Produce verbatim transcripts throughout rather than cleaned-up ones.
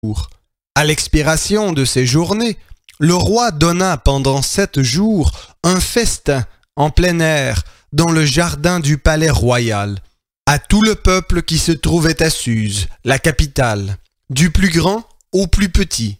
À l'expiration de ces journées, le roi donna pendant sept jours un festin en plein air dans le jardin du palais royal à tout le peuple qui se trouvait à Suse, la capitale, du plus grand au plus petit.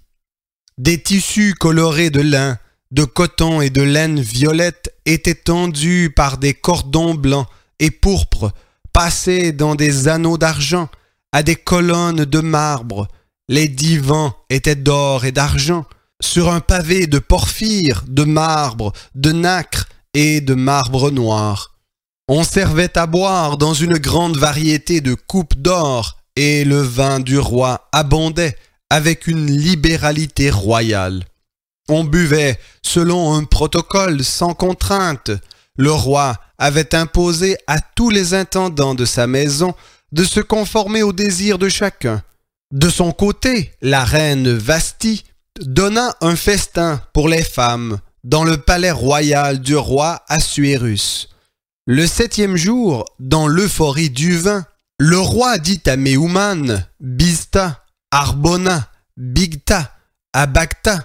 Des tissus colorés de lin, de coton et de laine violette étaient tendus par des cordons blancs et pourpres, passés dans des anneaux d'argent à des colonnes de marbre. Les divans étaient d'or et d'argent, sur un pavé de porphyre, de marbre, de nacre et de marbre noir. On servait à boire dans une grande variété de coupes d'or, et le vin du roi abondait avec une libéralité royale. On buvait selon un protocole sans contrainte. Le roi avait imposé à tous les intendants de sa maison de se conformer aux désirs de chacun. De son côté, la reine Vasthi donna un festin pour les femmes dans le palais royal du roi Assuérus. Le septième jour, dans l'euphorie du vin, le roi dit à Méouman, Biztha, Arbona, Bigtha, Abagtha,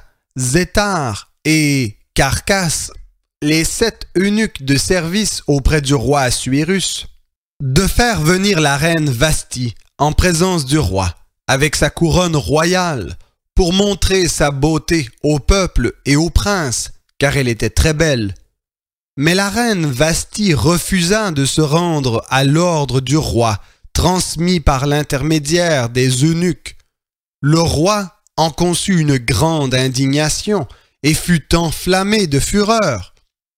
Zétar et Carcasse, les sept eunuques de service auprès du roi Assuérus, de faire venir la reine Vasthi en présence du roi, avec sa couronne royale, pour montrer sa beauté au peuple et aux princes, car elle était très belle. Mais la reine Vasthi refusa de se rendre à l'ordre du roi, transmis par l'intermédiaire des eunuques. Le roi en conçut une grande indignation et fut enflammé de fureur.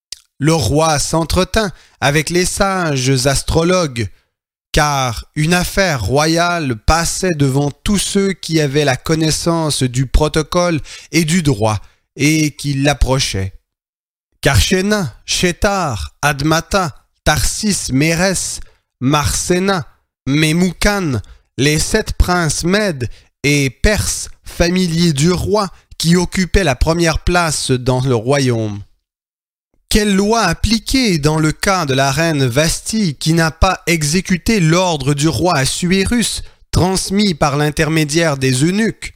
Le roi s'entretint avec les sages astrologues, car une affaire royale passait devant tous ceux qui avaient la connaissance du protocole et du droit et qui l'approchaient. Karshena, Shétar, Admata, Tarsis, Mérès, Marséna, Mémoukan, les sept princes Mèdes et Perses, familiers du roi, qui occupaient la première place dans le royaume. Quelle loi appliquer dans le cas de la reine Vasthi qui n'a pas exécuté l'ordre du roi Assuérus transmis par l'intermédiaire des eunuques?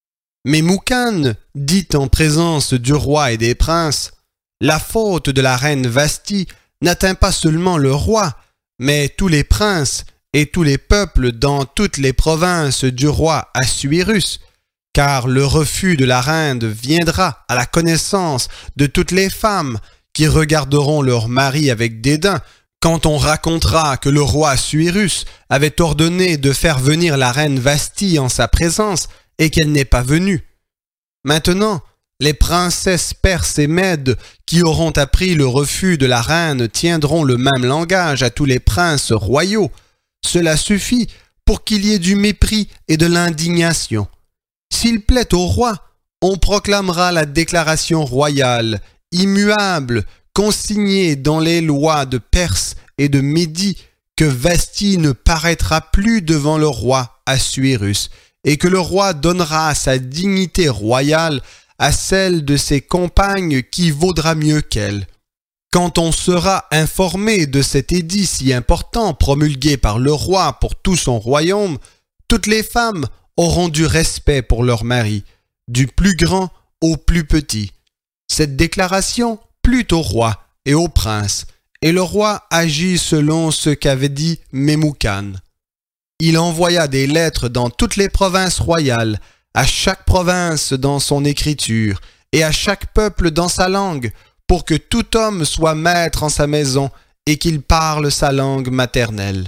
Mémoukan dit en présence du roi et des princes, la faute de la reine Vasthi n'atteint pas seulement le roi, mais tous les princes et tous les peuples dans toutes les provinces du roi Assuérus, car le refus de la reine viendra à la connaissance de toutes les femmes qui regarderont leur mari avec dédain quand on racontera que le roi Assuérus avait ordonné de faire venir la reine Vasthi en sa présence et qu'elle n'est pas venue. Maintenant, les princesses perses et mèdes qui auront appris le refus de la reine tiendront le même langage à tous les princes royaux. Cela suffit pour qu'il y ait du mépris et de l'indignation. S'il plaît au roi, on proclamera la déclaration royale, immuable, consignée dans les lois de Perse et de Médie, que Vasthi ne paraîtra plus devant le roi Assuérus, et que le roi donnera sa dignité royale à celle de ses compagnes qui vaudra mieux qu'elle. Quand on sera informé de cet édit si important promulgué par le roi pour tout son royaume, toutes les femmes auront du respect pour leur mari, du plus grand au plus petit. Cette déclaration plut au roi et au prince, et le roi agit selon ce qu'avait dit Mémoukan. Il envoya des lettres dans toutes les provinces royales, à chaque province dans son écriture, et à chaque peuple dans sa langue, pour que tout homme soit maître en sa maison et qu'il parle sa langue maternelle.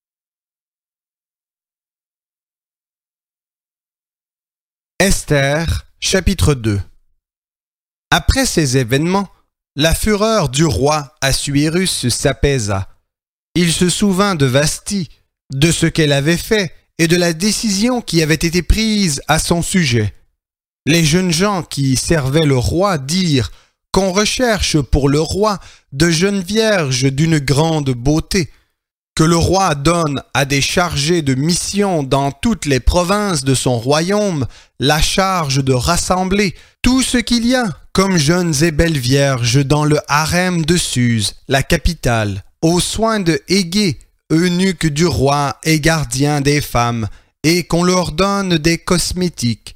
Esther, chapitre deux. Après ces événements, la fureur du roi Assuérus s'apaisa. Il se souvint de Vasthi, de ce qu'elle avait fait et de la décision qui avait été prise à son sujet. Les jeunes gens qui servaient le roi dirent qu'on recherche pour le roi de jeunes vierges d'une grande beauté, que le roi donne à des chargés de mission dans toutes les provinces de son royaume la charge de rassembler tout ce qu'il y a comme jeunes et belles vierges dans le harem de Suse, la capitale, aux soins de Hégé, eunuque du roi et gardien des femmes, et qu'on leur donne des cosmétiques